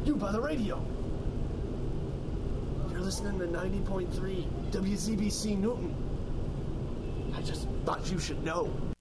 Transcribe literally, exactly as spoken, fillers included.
You by the radio. You're listening to ninety point three W Z B C Newton. I just thought you should know.